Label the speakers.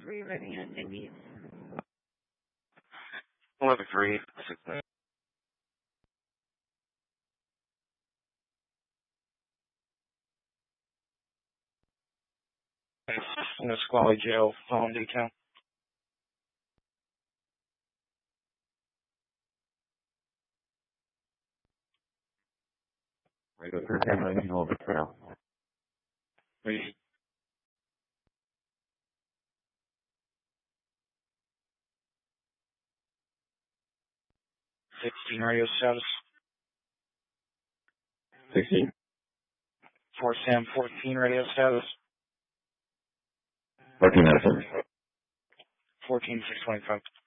Speaker 1: 3 ready on Navy.
Speaker 2: 11-3. In the Squally jail, phone detail.
Speaker 3: Radio 10, over trail.
Speaker 2: Ready. Sixteen radio status.
Speaker 3: 16.
Speaker 2: 4 Sam 14 radio status.
Speaker 3: 14 medicine.
Speaker 2: 14 625.